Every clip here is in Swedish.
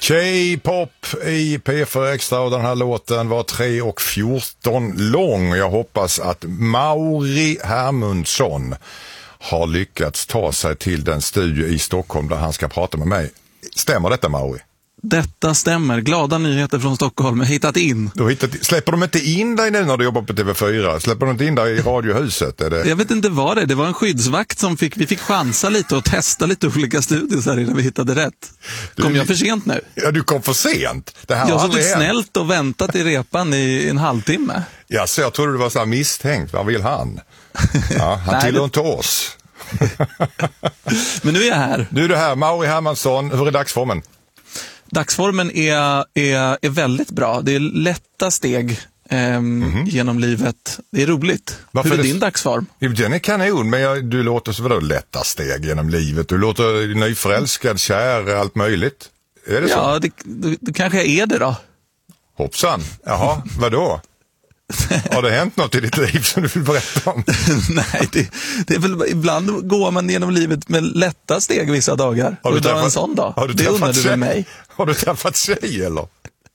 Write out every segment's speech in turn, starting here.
K-pop i P4 Extra och den här låten var 3:14 lång. Jag hoppas att Mauri Hermundsson har lyckats ta sig till den studio i Stockholm där han ska prata med mig. Stämmer detta, Mauri? Detta stämmer. Glada nyheter från Stockholm. Jag har hittat in. Släpper de inte in dig nu när du jobbar på TV4? Släpper de inte in dig i Radiohuset? Är det... Jag vet inte vad det är. Det var en skyddsvakt som vi fick chansa lite och testa lite olika studios här innan vi hittade rätt. Kom jag för sent nu? Ja, du kom för sent. Det här jag har suttit snällt och väntat i repan i en halvtimme. Ja, så jag trodde du var så här misstänkt. Vad vill han? Ja, han tillhör inte oss. Men nu är jag här. Nu är du här. Mauri Hermundsson, hur är dagsformen? Dagsformen är väldigt bra. Det är lätta steg genom livet. Det är roligt. Hur är din dagsform? Den är kanon, men du låter så vadå lätta steg genom livet? Du låter nyförälskad, kär, allt möjligt. Är det så? Ja, det kanske är det då. Hoppsan. Jaha, vadå? Har det hänt något i ditt liv som du vill berätta om? Nej, det är väl ibland går man genom livet med lätta steg vissa dagar. Har du träffat en sån dag? Det undrar du med mig. Har du träffat tjej eller?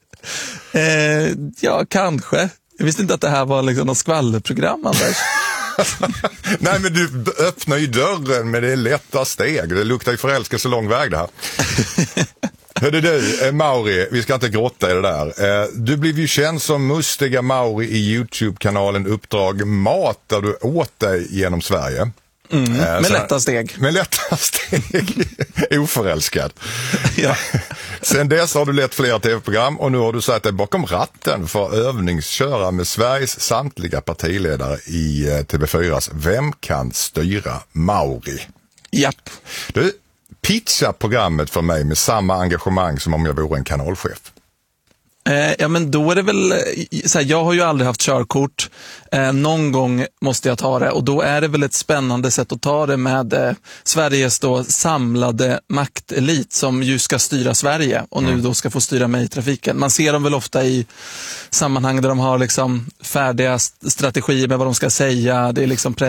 Ja, kanske. Jag visste inte att det här var liksom något skvallerprogram, Anders. Nej, men du öppnar ju dörren med det lätta steg. Det luktar ju förälskelse lång väg det här. Hörde du, Mauri, vi ska inte grotta i det där. Du blev ju känd som mustiga Mauri i YouTube-kanalen Uppdrag Mat där du åt dig genom Sverige. Med lätta steg. Med lätta steg. Oförälskad. Ja. Sen dess har du lett flera tv-program och nu har du satt dig bakom ratten för att övningsköra med Sveriges samtliga partiledare i TV4s Vem kan styra Mauri? Japp. Du, pitcha programmet för mig med samma engagemang som om jag vore en kanalchef. Ja, men då är det väl så här, jag har ju aldrig haft körkort. Någon gång måste jag ta det och då är det väl ett spännande sätt att ta det med Sveriges då samlade maktelit som ju ska styra Sverige och nu då ska få styra mig i trafiken. Man ser dem väl ofta i sammanhang där de har liksom färdiga strategier med vad de ska säga. Det är liksom